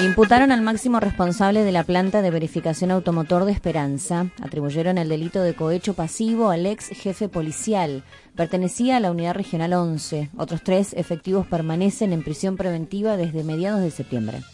Imputaron al máximo responsable de la planta de verificación automotor de Esperanza. Atribuyeron el delito de cohecho pasivo al ex jefe policial. Pertenecía a la Unidad Regional 11. Otros 3 efectivos permanecen en prisión preventiva desde mediados de septiembre.